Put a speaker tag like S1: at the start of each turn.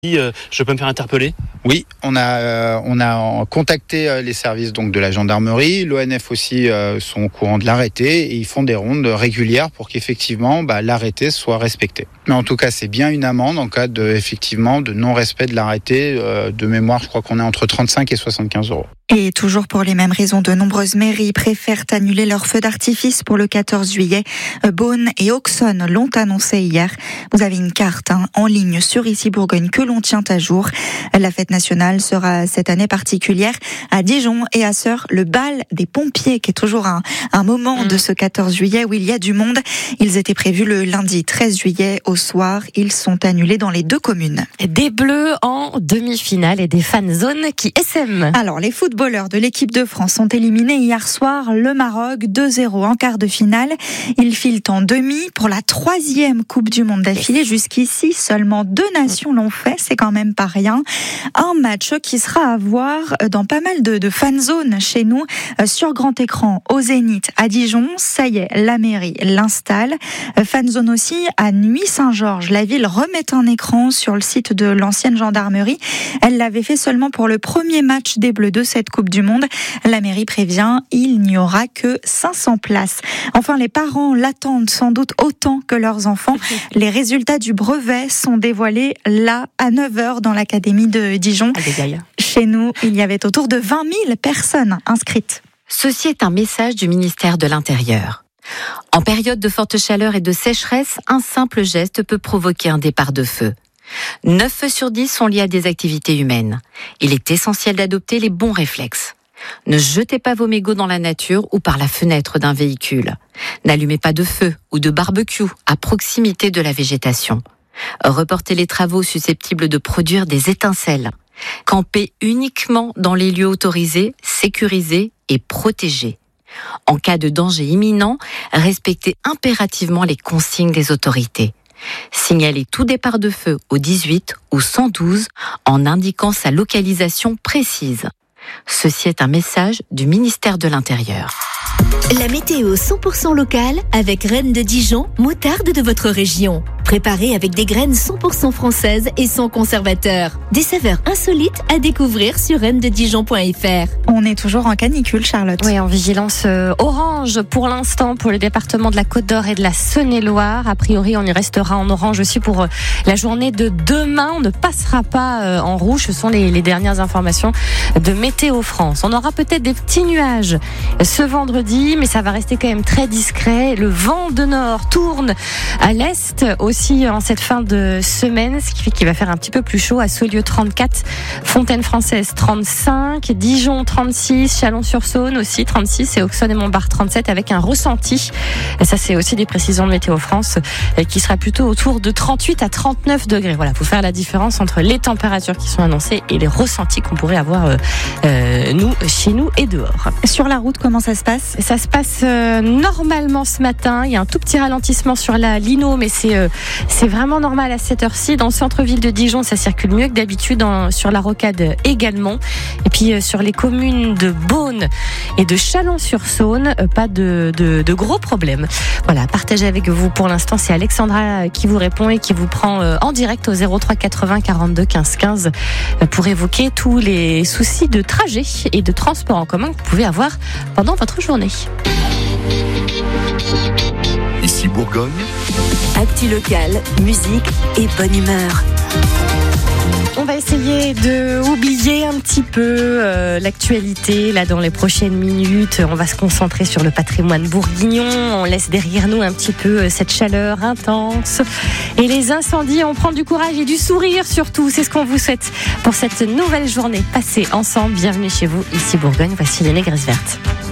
S1: Je peux me faire interpeller ?
S2: Oui, on a contacté les services donc de la gendarmerie, l'ONF aussi sont au courant de l'arrêté et ils font des rondes régulières pour qu'effectivement l'arrêté soit respecté. Mais en tout cas, c'est bien une amende en cas de non-respect de l'arrêté. De mémoire, je crois qu'on est entre 35 et 75 €.
S3: Et toujours pour les mêmes raisons, de nombreuses mairies préfèrent annuler leurs feux d'artifice pour le 14 juillet. Beaune et Auxonne l'ont annoncé hier. Vous avez une carte en ligne sur Ici Bourgogne que l'on tient à jour. La fête nationale sera cette année particulière à Dijon et à Sœurs, le bal des pompiers qui est toujours un moment de ce 14 juillet où il y a du monde. Ils étaient prévus le lundi 13 juillet au soir. Ils sont annulés dans les deux communes.
S4: Des Bleus en demi-finale et des fan zones qui SM.
S3: Alors, les footballeurs de l'équipe de France ont éliminé hier soir le Maroc 2-0 en quart de finale. Ils filent en demi pour la 3e Coupe du Monde d'affilée. Jusqu'ici, seulement 2 nations l'ont fait. C'est quand même pas rien. Un match qui sera à voir dans pas mal de fan zones chez nous, sur grand écran au Zénith à Dijon. Ça y est, la mairie l'installe. Fan zone aussi à Nuits-Saint-Georges. La ville remet un écran sur le site de l'ancienne gendarmerie. Elle l'avait fait seulement pour le premier match des Bleus de cette Coupe du Monde. La mairie prévient, il n'y aura que 500 places. Enfin, les parents l'attendent sans doute autant que leurs enfants. Les résultats du brevet sont dévoilés là à 9h dans l'académie de Dijon. Chez nous, il y avait autour de 20 000 personnes inscrites.
S5: Ceci est un message du ministère de l'Intérieur. En période de forte chaleur et de sécheresse, un simple geste peut provoquer un départ de feu. 9 feux sur 10 sont liés à des activités humaines. Il est essentiel d'adopter les bons réflexes. Ne jetez pas vos mégots dans la nature ou par la fenêtre d'un véhicule. N'allumez pas de feu ou de barbecue à proximité de la végétation. Reportez les travaux susceptibles de produire des étincelles. Campez uniquement dans les lieux autorisés, sécurisés et protégés. En cas de danger imminent, respectez impérativement les consignes des autorités. Signalez tout départ de feu au 18 ou 112 en indiquant sa localisation précise. Ceci est un message du ministère de l'Intérieur.
S6: La météo 100% locale avec Reine de Dijon, moutarde de votre région. Préparée avec des graines 100% françaises et sans conservateur. Des saveurs insolites à découvrir sur reinededijon.fr.
S3: On est toujours en canicule, Charlotte.
S4: Oui, en vigilance orange pour l'instant pour le département de la Côte d'Or et de la Saône-et-Loire. A priori, on y restera en orange aussi pour la journée de demain. On ne passera pas en rouge. Ce sont les dernières informations de Météo France. On aura peut-être des petits nuages ce vendredi, mais ça va rester quand même très discret. Le vent de nord tourne à l'est aussi en cette fin de semaine, ce qui fait qu'il va faire un petit peu plus chaud. À Saulieu 34, Fontaine-Française 35, Dijon 36, Chalon-sur-Saône aussi 36 et Auxonne et Montbard 37 avec un ressenti. Et ça, c'est aussi des précisions de Météo France qui sera plutôt autour de 38 à 39 degrés. Voilà, faut faire la différence entre les températures qui sont annoncées et les ressentis qu'on pourrait avoir chez nous et dehors.
S3: Sur la route, comment ça se passe ?
S4: Ça se passe normalement ce matin. Il y a un tout petit ralentissement sur la Lino, mais c'est vraiment normal à cette heure-ci. Dans le centre-ville de Dijon, ça circule mieux que d'habitude, sur la rocade également. Et puis sur les communes de Beaune et de Chalon-sur-Saône, pas de gros problèmes. Voilà, partagez avec vous pour l'instant. C'est Alexandra qui vous répond et qui vous prend en direct au 03 80 42 15 15 pour évoquer tous les soucis de trajet et de transport en commun que vous pouvez avoir pendant votre journée.
S7: Ici Bourgogne.
S6: Actu locale, musique et bonne humeur.
S4: On va essayer de oublier un petit peu l'actualité là dans les prochaines minutes. On va se concentrer sur le patrimoine bourguignon. On laisse derrière nous un petit peu cette chaleur intense et les incendies. On prend du courage et du sourire surtout. C'est ce qu'on vous souhaite pour cette nouvelle journée passée ensemble. Bienvenue chez vous, ici Bourgogne. Voici les Négresses Vertes.